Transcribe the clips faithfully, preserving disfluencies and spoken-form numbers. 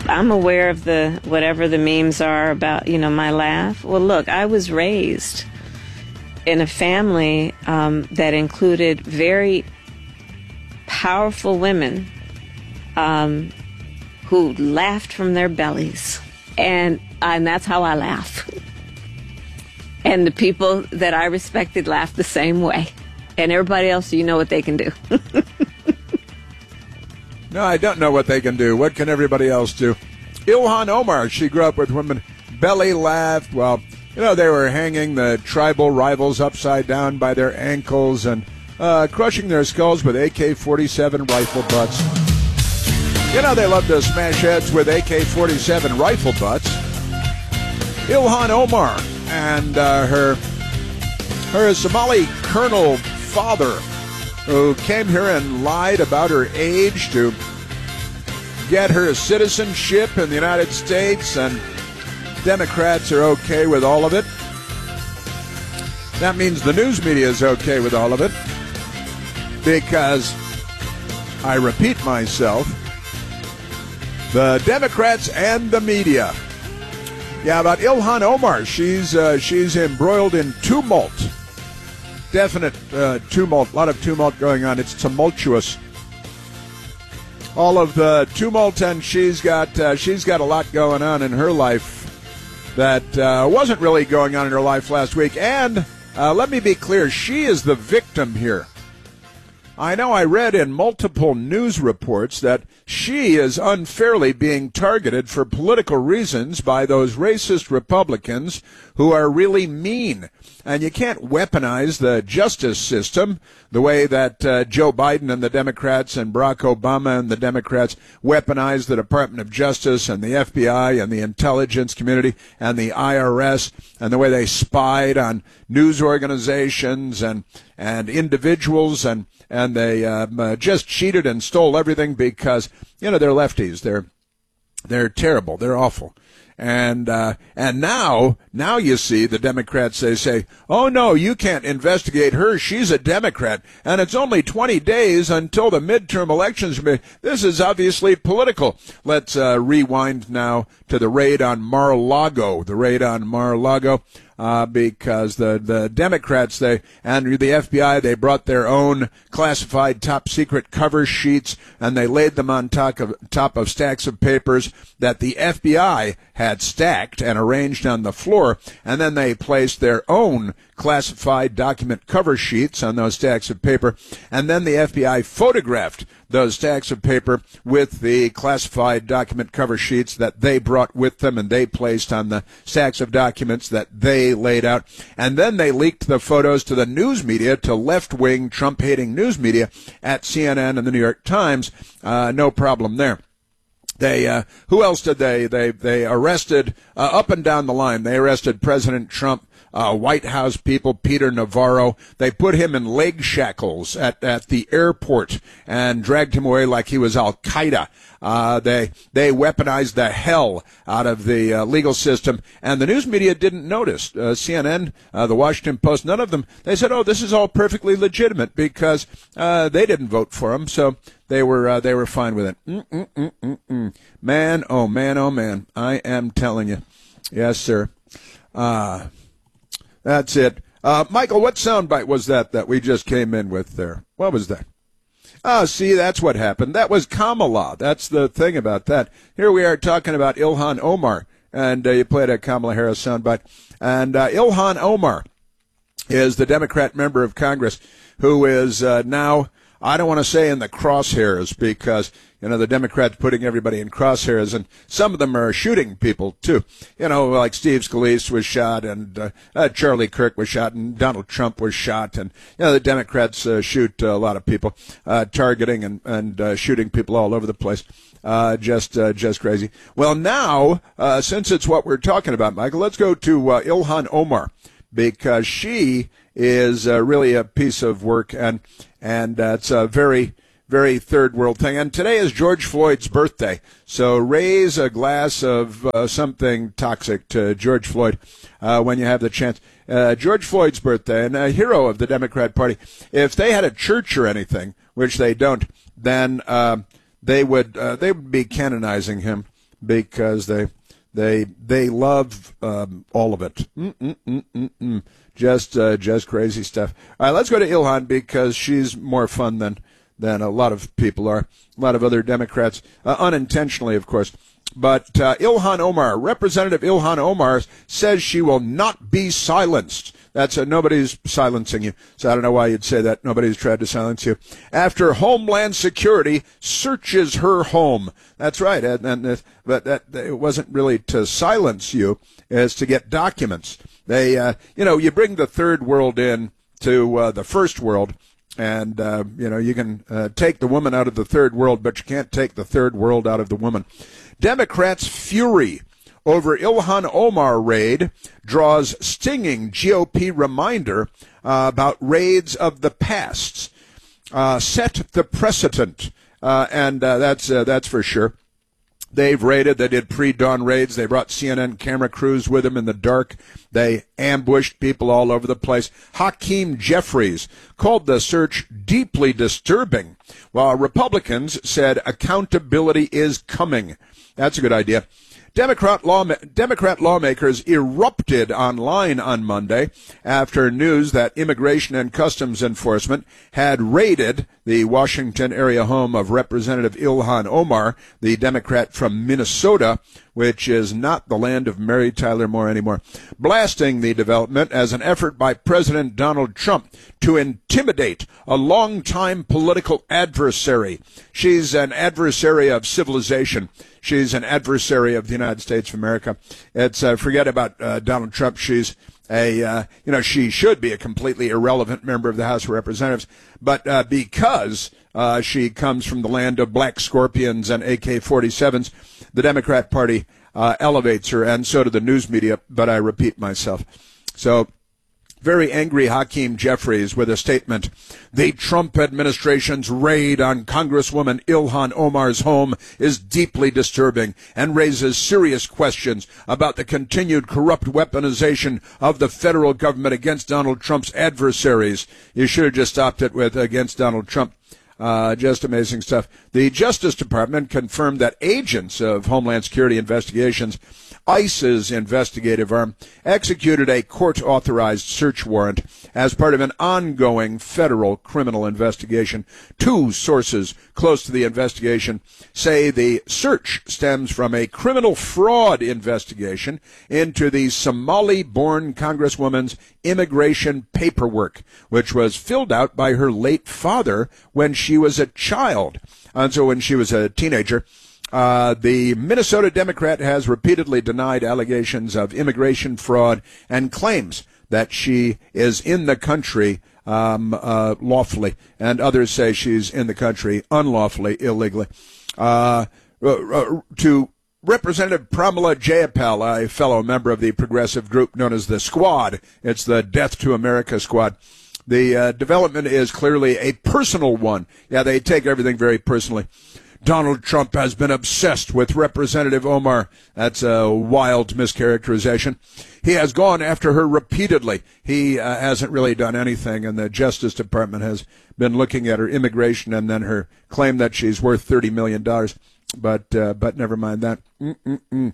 I'm aware of the whatever the memes are about, you know, my laugh. Well, look, I was raised in a family um, that included very powerful women um, who laughed from their bellies. And, and that's how I laugh. And the people that I respected laughed the same way. And everybody else, you know what they can do. No, I don't know what they can do. What can everybody else do? Ilhan Omar, she grew up with women, belly laughed. Well, you know, they were hanging the tribal rivals upside down by their ankles and uh, crushing their skulls with A K forty-seven rifle butts. You know, they love to smash heads with A K forty-seven rifle butts. Ilhan Omar and uh, her, her Somali colonel father, who came here and lied about her age to get her citizenship in the United States, and Democrats are okay with all of it. That means the news media is okay with all of it, because, I repeat myself, the Democrats and the media. Yeah, about Ilhan Omar, she's uh, she's embroiled in tumult. Definite uh, tumult, a lot of tumult going on. It's tumultuous. All of the tumult, and she's got uh, she's got a lot going on in her life that uh, wasn't really going on in her life last week. And uh, let me be clear, she is the victim here. I know I read in multiple news reports that she is unfairly being targeted for political reasons by those racist Republicans who are really mean. And you can't weaponize the justice system the way that uh, Joe Biden and the Democrats and Barack Obama and the Democrats weaponized the Department of Justice and the F B I and the intelligence community and the I R S, and the way they spied on news organizations and, and individuals, and, and they um, uh, just cheated and stole everything because, you know, they're lefties. They're, they're terrible. They're awful. And uh, and now, now you see the Democrats, they say, oh, no, you can't investigate her. She's a Democrat. And it's only twenty days until the midterm elections. This is obviously political. Let's uh, rewind now to the raid on Mar-a-Lago, the raid on Mar-a-Lago. Uh, because the, the Democrats, they, and the F B I, they brought their own classified top secret cover sheets, and they laid them on top of, top of stacks of papers that the F B I had stacked and arranged on the floor, and then they placed their own classified document cover sheets on those stacks of paper, and then the F B I photographed those stacks of paper with the classified document cover sheets that they brought with them, and they placed on the stacks of documents that they laid out. And then they leaked the photos to the news media, to left-wing, Trump-hating news media at C N N and the New York Times. Uh, no problem there. They, uh, who else did they, they, they arrested, uh, up and down the line. They arrested President Trump, uh, White House people, Peter Navarro. They put him in leg shackles at, at the airport and dragged him away like he was Al-Qaeda. Uh, they, they weaponized the hell out of the uh, legal system, and the news media didn't notice. Uh, C N N, uh, the Washington Post, none of them. They said, oh, this is all perfectly legitimate because, uh, they didn't vote for him, so they were, uh, they were fine with it. Mm-mm-mm-mm-mm. Man, oh man, oh man. I am telling you. Yes, sir. Uh, that's it. Uh, Michael, what soundbite was that that we just came in with there? What was that? Ah, see, that's what happened. That was Kamala. That's the thing about that. Here we are talking about Ilhan Omar, and uh, you played a Kamala Harris soundbite. And uh, Ilhan Omar is the Democrat member of Congress who is uh, now, I don't want to say in the crosshairs, because, you know, the Democrats putting everybody in crosshairs, and some of them are shooting people, too. You know, like Steve Scalise was shot, and uh, uh, Charlie Kirk was shot, and Donald Trump was shot, and, you know, the Democrats uh, shoot uh, a lot of people, uh, targeting and, and uh, shooting people all over the place. Uh, just, uh, just crazy. Well, now, uh, since it's what we're talking about, Michael, let's go to uh, Ilhan Omar, because she is uh, really a piece of work, and and uh, it's a very, very third world thing. And today is George Floyd's birthday, so raise a glass of uh, something toxic to George Floyd uh, when you have the chance. Uh, George Floyd's birthday, and a hero of the Democrat Party. If they had a church or anything, which they don't, then uh, they would uh, they would be canonizing him. because they they they love um, all of it. Mm-mm-mm-mm-mm. Just uh, just crazy stuff. All right, let's go to Ilhan because she's more fun than than a lot of people are. A lot of other Democrats, uh, unintentionally, of course. But uh, Ilhan Omar, Representative Ilhan Omar, says she will not be silenced. That's uh, nobody's silencing you. So I don't know why you'd say that. Nobody's tried to silence you. After Homeland Security searches her home. That's right. And, and, but that, it wasn't really to silence you. It's to get documents. They, uh, you know, you bring the third world in to uh, the first world. And, uh, you know, you can uh, take the woman out of the third world, but you can't take the third world out of the woman. Democrats' fury over Ilhan Omar raid draws stinging G O P reminder uh, about raids of the past. Uh, set the precedent, uh, and uh, that's uh, that's for sure. They've raided. They did pre-dawn raids. They brought C N N camera crews with them in the dark. They ambushed people all over the place. Hakeem Jeffries called the search deeply disturbing, while Republicans said accountability is coming. That's a good idea. Democrat, law, Democrat lawmakers erupted online on Monday after news that Immigration and Customs Enforcement had raided the Washington area home of Representative Ilhan Omar, the Democrat from Minnesota, which is not the land of Mary Tyler Moore anymore, blasting the development as an effort by President Donald Trump to intimidate a longtime political adversary. She's an adversary of civilization. She's an adversary of the United States of America. It's uh, forget about uh, Donald Trump. She's a, uh, you know, she should be a completely irrelevant member of the House of Representatives. But uh, because uh, she comes from the land of black scorpions and A K forty-sevens, the Democrat Party uh, elevates her, and so do the news media. But I repeat myself. So very angry Hakeem Jeffries with a statement. The Trump administration's raid on Congresswoman Ilhan Omar's home is deeply disturbing and raises serious questions about the continued corrupt weaponization of the federal government against Donald Trump's adversaries. You should have just stopped it with against Donald Trump. Uh, just amazing stuff. The Justice Department confirmed that agents of Homeland Security Investigations, ICE's investigative arm, executed a court-authorized search warrant as part of an ongoing federal criminal investigation. Two sources close to the investigation say the search stems from a criminal fraud investigation into the Somali-born Congresswoman's immigration paperwork, which was filled out by her late father when she was a child. And so when she was a teenager, Uh, the Minnesota Democrat has repeatedly denied allegations of immigration fraud and claims that she is in the country um, uh, lawfully, and others say she's in the country unlawfully, illegally. Uh, uh, to Representative Pramila Jayapal, a fellow member of the progressive group known as the Squad, it's the Death to America Squad. The uh, development is clearly a personal one. Yeah, they take everything very personally. Donald Trump has been obsessed with Representative Omar. That's a wild mischaracterization. He has gone after her repeatedly. He uh, hasn't really done anything, and the Justice Department has been looking at her immigration and then her claim that she's worth thirty million dollars. But uh, but never mind that. Mm-mm-mm.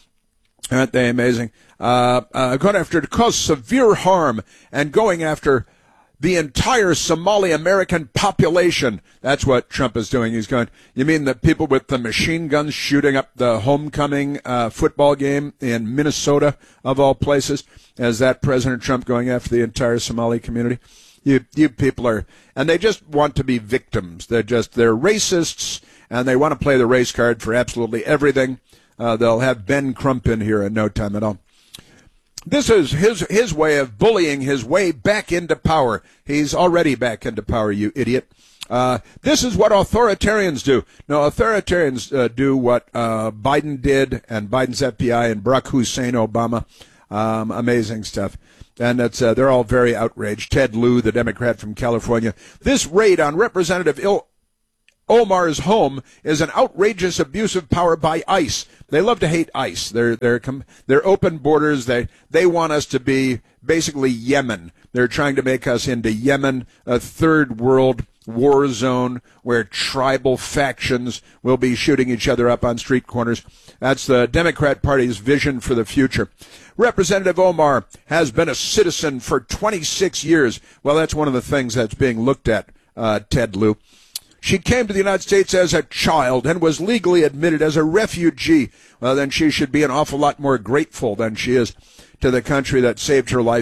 Aren't they amazing? Uh, uh, going after to cause severe harm and going after the entire Somali American population. That's what Trump is doing. He's going, you mean the people with the machine guns shooting up the homecoming uh, football game in Minnesota, of all places? Is that President Trump going after the entire Somali community? You, you people are, and they just want to be victims. They're just, they're racists, and they want to play the race card for absolutely everything. Uh, they'll have Ben Crump in here in no time at all. This is his his way of bullying his way back into power. He's already back into power, you idiot. Uh, this is what authoritarians do. No, authoritarians uh, do what uh, Biden did, and Biden's F B I, and Barack Hussein Obama. Um, amazing stuff. And it's, uh, they're all very outraged. Ted Lieu, the Democrat from California. This raid on Representative Il- Omar's home is an outrageous abuse of power by ICE. They love to hate ICE. They're they're they're open borders. They they want us to be basically Yemen. They're trying to make us into Yemen, a third world war zone where tribal factions will be shooting each other up on street corners. That's the Democrat Party's vision for the future. Representative Omar has been a citizen for twenty-six years. Well, that's one of the things that's being looked at, uh, Ted Lieu. She came to the United States as a child and was legally admitted as a refugee. Well, then she should be an awful lot more grateful than she is to the country that saved her life